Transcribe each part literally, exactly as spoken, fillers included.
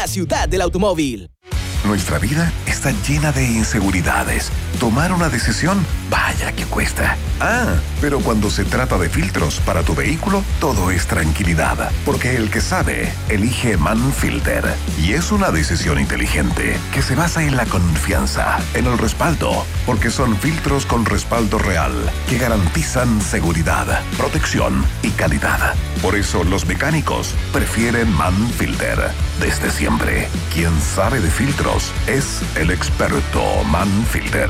la ciudad del automóvil. Nuestra vida está llena de inseguridades. Tomar una decisión, vaya que cuesta. Ah, pero cuando se trata de filtros para tu vehículo, todo es tranquilidad. Porque el que sabe, elige Manfilter. Y es una decisión inteligente que se basa en la confianza, en el respaldo. Porque son filtros con respaldo real que garantizan seguridad, protección y calidad. Por eso los mecánicos prefieren Manfilter. Desde siempre, quien sabe de filtros es el experto Manfilter.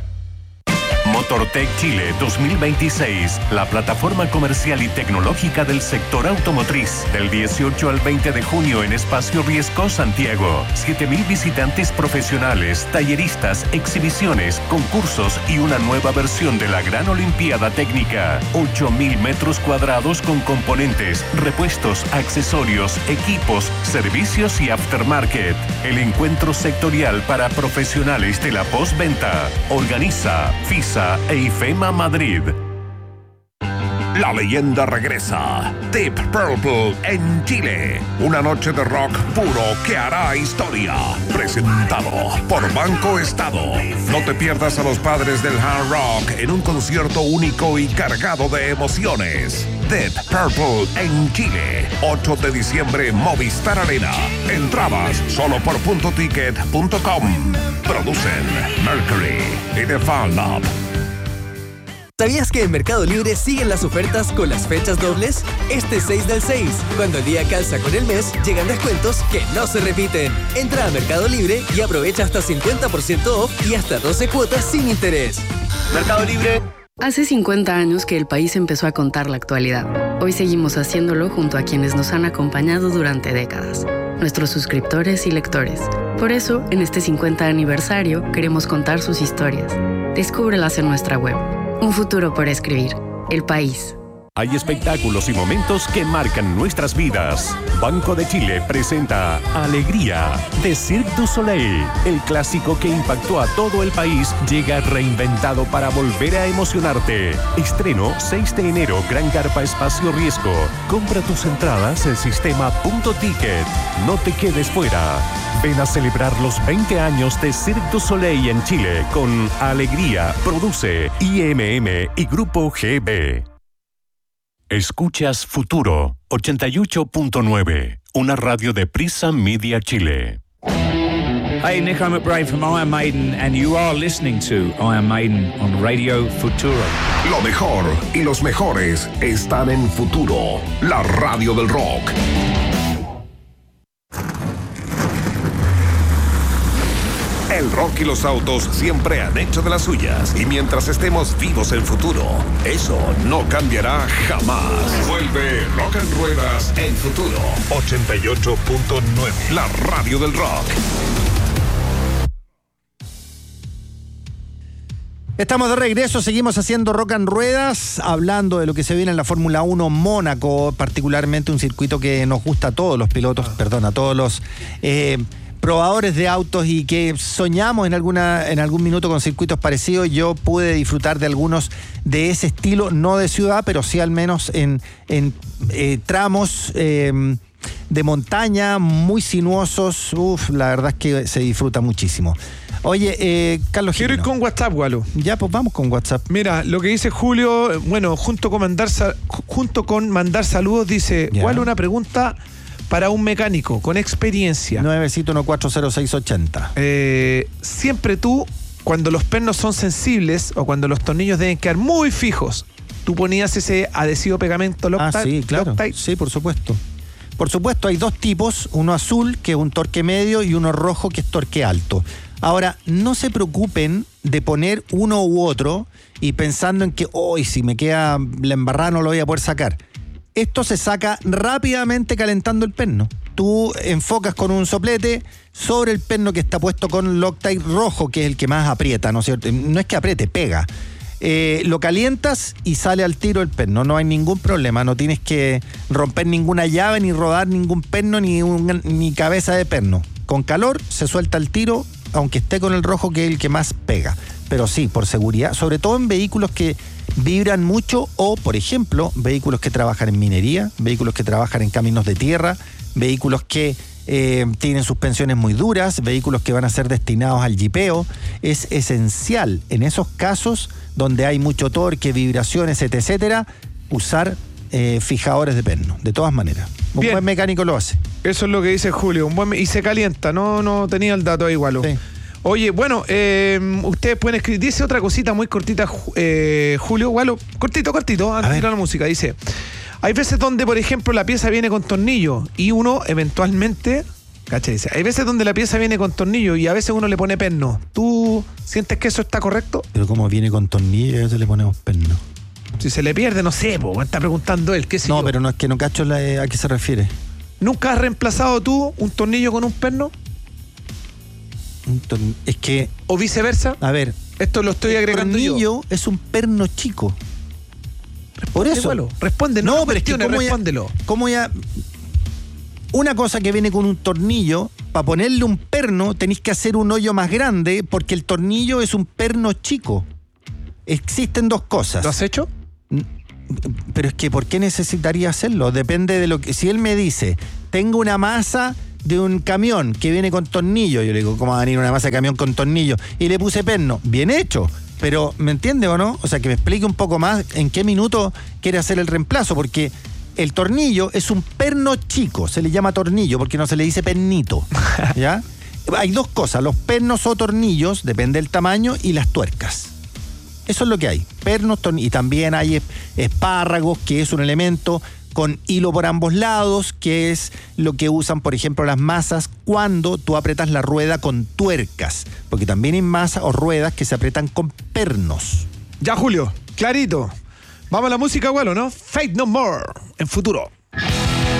Motortech Chile dos mil veintiséis, la plataforma comercial y tecnológica del sector automotriz. Del dieciocho al veinte de junio en Espacio Riesco, Santiago. siete mil visitantes profesionales, talleristas, exhibiciones, concursos y una nueva versión de la Gran Olimpiada Técnica. ocho mil metros cuadrados con componentes, repuestos, accesorios, equipos, servicios y aftermarket. El encuentro sectorial para profesionales de la postventa. Organiza FISA e IFEMA Madrid. La leyenda regresa. Deep Purple en Chile. Una noche de rock puro que hará historia. Presentado por Banco Estado. No te pierdas a los padres del hard rock en un concierto único y cargado de emociones. Deep Purple en Chile. ocho de diciembre, Movistar Arena. Entradas solo por punto ticket punto com. Producen Mercury y The Fan Lab. ¿Sabías que en Mercado Libre siguen las ofertas con las fechas dobles? Este seis del seis, cuando el día calza con el mes, llegan descuentos que no se repiten. Entra a Mercado Libre y aprovecha hasta cincuenta por ciento off y hasta doce cuotas sin interés. Mercado Libre. Hace cincuenta años que el país empezó a contar la actualidad. Hoy seguimos haciéndolo junto a quienes nos han acompañado durante décadas, nuestros suscriptores y lectores. Por eso, en este cincuenta aniversario, queremos contar sus historias. Descúbrelas en nuestra web. Un futuro por escribir. El país. Hay espectáculos y momentos que marcan nuestras vidas. Banco de Chile presenta Alegría de Cirque du Soleil. El clásico que impactó a todo el país llega reinventado para volver a emocionarte. Estreno seis de enero, Gran Carpa Espacio Riesgo. Compra tus entradas en sistema punto ticket. No te quedes fuera. Ven a celebrar los veinte años de Cirque du Soleil en Chile con Alegría. Produce I M M y Grupo G B. Escuchas Futuro ochenta y ocho punto nueve, una radio de Prisa Media Chile. Hey, Nico McBrain from Iron Maiden, and you are listening to Iron Maiden on Radio Futuro. Lo mejor y los mejores están en Futuro, la radio del rock. El rock y los autos siempre han hecho de las suyas. Y mientras estemos vivos en Futuro, eso no cambiará jamás. Vuelve Rock and Ruedas en Futuro ochenta y ocho punto nueve, la radio del rock. Estamos de regreso, seguimos haciendo Rock and Ruedas, hablando de lo que se viene en la Fórmula uno Mónaco, particularmente un circuito que nos gusta a todos los pilotos, perdón, a todos los eh, probadores de autos y que soñamos en alguna en algún minuto con circuitos parecidos. Yo pude disfrutar de algunos de ese estilo, no de ciudad, pero sí al menos en, en eh, tramos eh, de montaña muy sinuosos. Uf, la verdad es que se disfruta muchísimo. Oye, eh, Carlos Quiero Gimeno. ir con WhatsApp, Gualo. Ya, pues vamos con WhatsApp. Mira, lo que dice Julio, bueno, junto con mandar, junto con mandar saludos, dice, Gualo, una pregunta para un mecánico con experiencia. nueve siete uno cuatro cero seis ocho cero. Eh, siempre tú, cuando los pernos son sensibles o cuando los tornillos deben quedar muy fijos, ¿tú ponías ese adhesivo pegamento Loctite? Ah, sí, claro. Loctite? Sí, por supuesto. Por supuesto, hay dos tipos, uno azul, que es un torque medio, y uno rojo, que es torque alto. Ahora, no se preocupen de poner uno u otro y pensando en que, hoy si me queda la embarrada no lo voy a poder sacar. Esto se saca rápidamente calentando el perno. Tú enfocas con un soplete sobre el perno que está puesto con Loctite rojo, que es el que más aprieta, ¿no es cierto? No es que apriete, pega. Eh, lo calientas y sale al tiro el perno, no hay ningún problema, no tienes que romper ninguna llave, ni rodar ningún perno, ni, un, ni cabeza de perno. Con calor se suelta el tiro, aunque esté con el rojo, que es el que más pega. Pero sí, por seguridad, sobre todo en vehículos que vibran mucho o, por ejemplo, vehículos que trabajan en minería, vehículos que trabajan en caminos de tierra, vehículos que eh, tienen suspensiones muy duras, vehículos que van a ser destinados al jipeo. Es esencial en esos casos donde hay mucho torque, vibraciones, etcétera, usar eh, fijadores de perno, de todas maneras. Un Bien. buen mecánico lo hace. Eso es lo que dice Julio. Un buen me- y se calienta, no, no tenía el dato ahí, igual. Sí. Oye, bueno, eh, ustedes pueden escribir. Dice otra cosita muy cortita, Ju- eh, Julio. Gualo, cortito, cortito, antes de ir a la música. Dice: hay veces donde, por ejemplo, la pieza viene con tornillo y uno eventualmente. Cacha, dice: hay veces donde la pieza viene con tornillo y a veces uno le pone perno. ¿Tú sientes que eso está correcto? Pero como viene con tornillo, a veces le ponemos perno. Si se le pierde, no sé, po, está preguntando él, qué sé No, yo. pero no es que no cacho la, a qué se refiere. ¿Nunca has reemplazado tú un tornillo con un perno? Un torn- Es que, ¿O viceversa? a ver, Esto lo estoy el agregando yo. tornillo es un perno chico. Por eso. Igualo, responde, no, No, pero es que cuestiones, cómo ya- respóndelo. ¿Cómo ya? Una cosa que viene con un tornillo, para ponerle un perno tenéis que hacer un hoyo más grande porque el tornillo es un perno chico. Existen dos cosas. ¿Lo has hecho? Pero es que ¿por qué necesitaría hacerlo? Depende de lo que... Si él me dice, tengo una masa de un camión que viene con tornillo, yo le digo, ¿cómo va a venir una masa de camión con tornillo? Y le puse perno, bien hecho. Pero, ¿me entiende o no? O sea, que me explique un poco más en qué minuto quiere hacer el reemplazo, porque el tornillo es un perno chico, se le llama tornillo porque no se le dice pernito, ¿ya? Hay dos cosas, los pernos o tornillos, depende del tamaño, y las tuercas. Eso es lo que hay, pernos, tornillos. Y también hay es- espárragos, que es un elemento con hilo por ambos lados, que es lo que usan, por ejemplo, las masas cuando tú apretas la rueda con tuercas, porque también hay masas o ruedas que se apretan con pernos. Ya, Julio, clarito. Vamos a la música, Gualo, ¿no? Fate No More, en futuro.